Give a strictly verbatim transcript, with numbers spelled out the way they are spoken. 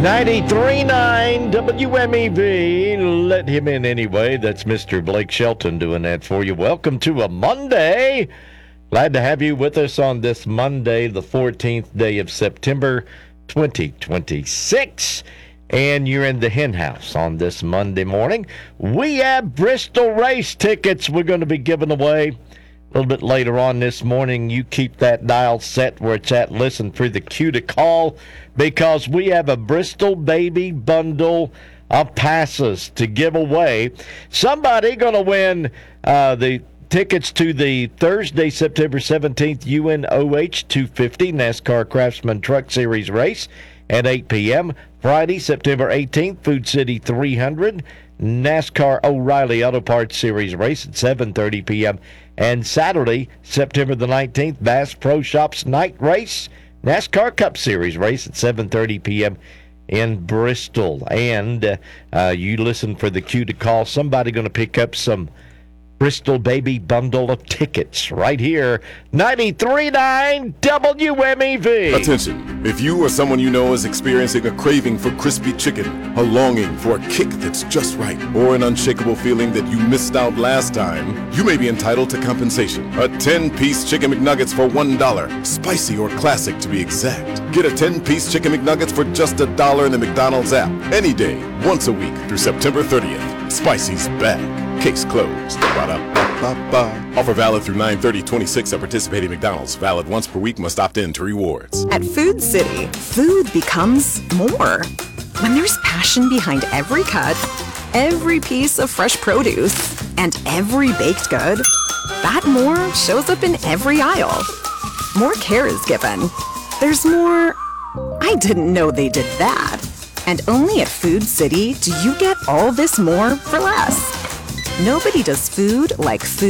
ninety-three point nine W M E V. Let him in anyway. That's Mister Blake Shelton doing that for you. Welcome to a Monday. Glad to have you with us on this Monday, the fourteenth day of September, twenty twenty-six. And you're in the hen house on this Monday morning. We have Bristol race tickets we're going to be giving away a little bit later on this morning. You keep that dial set where it's at. Listen for the cue to call, because we have a Bristol baby bundle of passes to give away. Somebody going to win uh, the tickets to the Thursday, September seventeenth U N O H two fifty NASCAR Craftsman Truck Series race at eight p.m. Friday, September eighteenth, Food City three hundred NASCAR O'Reilly Auto Parts Series race at seven thirty p.m. And Saturday, September the nineteenth, Bass Pro Shops night race, NASCAR Cup Series race at seven thirty p.m. in Bristol. And uh, uh, you listen for the cue to call. Somebody going to pick up some Bristol baby bundle of tickets right here. ninety-three point nine W M E V. Attention. If you or someone you know is experiencing a craving for crispy chicken, a longing for a kick that's just right, or an unshakable feeling that you missed out last time, you may be entitled to compensation. A ten-piece Chicken McNuggets for one dollar. Spicy or classic to be exact. Get a ten-piece Chicken McNuggets for just a dollar in the McDonald's app. Any day, once a week through September thirtieth. Spicy's back. Case closed. Ba-da-ba-ba-ba. Offer valid through nine thirty twenty-six at participating McDonald's. Valid once per week. Must opt in to rewards. At Food City, food becomes more. When there's passion behind every cut, every piece of fresh produce, and every baked good, that more shows up in every aisle. More care is given. There's more, I didn't know they did that. And only at Food City do you get all this more for less. Nobody does food like Food